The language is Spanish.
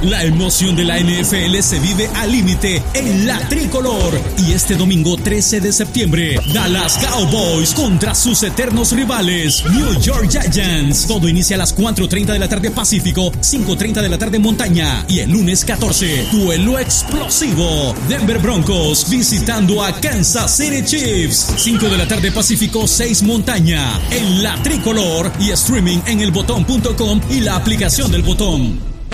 La emoción de la NFL se vive al límite en la tricolor. Y este domingo 13 de septiembre, Dallas Cowboys contra sus eternos rivales, New York Giants. Todo inicia a las 4:30 de la tarde Pacífico, 5:30 de la tarde Montaña. Y el lunes 14, duelo explosivo. Denver Broncos visitando a Kansas City Chiefs. 5 de la tarde Pacífico, 6 Montaña. En la tricolor y streaming en elbotón.com y la aplicación del Botón.